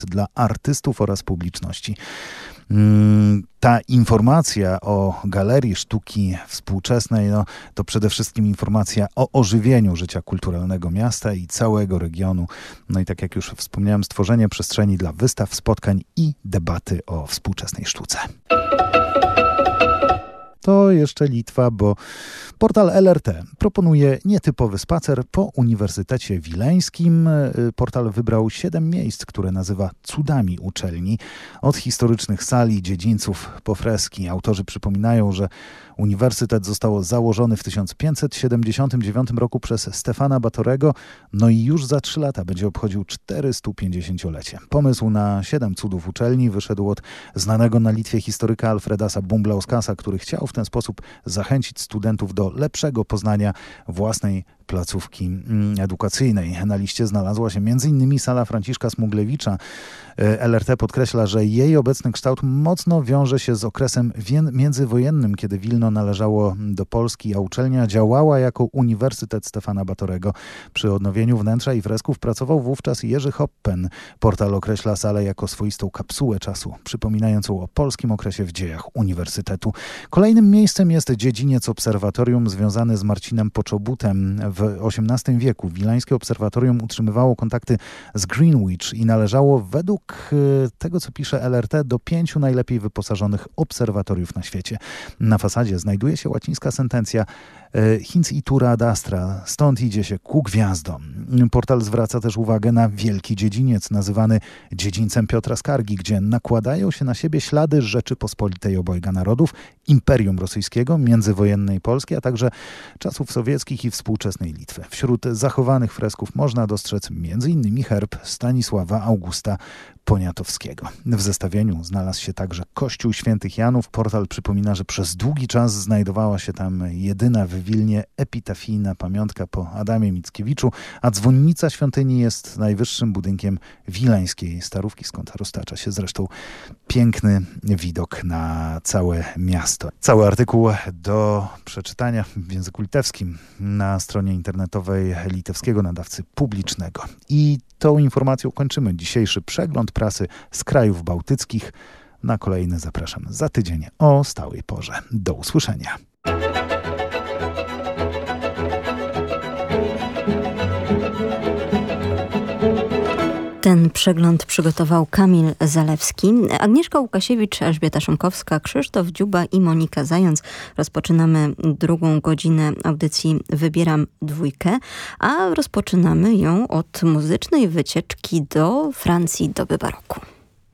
dla artystów oraz publiczności. Ta informacja o Galerii Sztuki Współczesnej to przede wszystkim informacja o ożywieniu życia kulturalnego miasta i całego regionu. No i tak jak już wspomniałem, stworzenie przestrzeni dla wystaw, spotkań i debaty o współczesnej sztuce. To jeszcze Litwa, bo portal LRT proponuje nietypowy spacer po Uniwersytecie Wileńskim. Portal wybrał 7 miejsc, które nazywa cudami uczelni. Od historycznych sali, dziedzińców po freski. Autorzy przypominają, że uniwersytet został założony w 1579 roku przez Stefana Batorego, no i już za 3 lata będzie obchodził 450-lecie. Pomysł na 7 cudów uczelni wyszedł od znanego na Litwie historyka Alfredasa Bumblauskasa, który chciał w ten sposób zachęcić studentów do lepszego poznania własnej placówki edukacyjnej. Na liście znalazła się m.in. sala Franciszka Smuglewicza. LRT podkreśla, że jej obecny kształt mocno wiąże się z okresem międzywojennym, kiedy Wilno należało do Polski, a uczelnia działała jako Uniwersytet Stefana Batorego. Przy odnowieniu wnętrza i fresków pracował wówczas Jerzy Hoppen. Portal określa salę jako swoistą kapsułę czasu, przypominającą o polskim okresie w dziejach uniwersytetu. Kolejnym miejscem jest dziedziniec obserwatorium związany z Marcinem Poczobutem. W XVIII wieku Wileńskie Obserwatorium utrzymywało kontakty z Greenwich i należało według tego, co pisze LRT, do 5 najlepiej wyposażonych obserwatoriów na świecie. Na fasadzie znajduje się łacińska sentencja Hinc itura ad astra, stąd idzie się ku gwiazdom. Portal zwraca też uwagę na wielki dziedziniec, nazywany dziedzińcem Piotra Skargi, gdzie nakładają się na siebie ślady Rzeczypospolitej Obojga Narodów, Imperium Rosyjskiego, międzywojennej Polski, a także czasów sowieckich i współczesnej Litwy. Wśród zachowanych fresków można dostrzec m.in. herb Stanisława Augusta Poniatowskiego. W zestawieniu znalazł się także Kościół Świętych Janów. Portal przypomina, że przez długi czas znajdowała się tam jedyna w Wilnie epitafijna pamiątka po Adamie Mickiewiczu, a dzwonnica świątyni jest najwyższym budynkiem wileńskiej starówki, skąd roztacza się zresztą piękny widok na całe miasto. Cały artykuł do przeczytania w języku litewskim na stronie internetowej litewskiego nadawcy publicznego. I tą informacją kończymy dzisiejszy przegląd prasy z krajów bałtyckich. Na kolejny zapraszam za tydzień o stałej porze. Do usłyszenia. Ten przegląd przygotował Kamil Zalewski, Agnieszka Łukasiewicz, Elżbieta Szymkowska, Krzysztof Dziuba i Monika Zając. Rozpoczynamy drugą godzinę audycji Wybieram dwójkę, a rozpoczynamy ją od muzycznej wycieczki do Francji doby baroku.